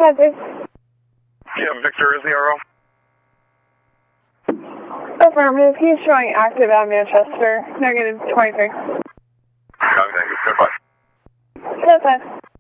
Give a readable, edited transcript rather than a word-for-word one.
Roger. Yeah, Victor is the RO. Affirmative. He's showing active at Manchester. Negative 23. Okay, goodbye. Goodbye.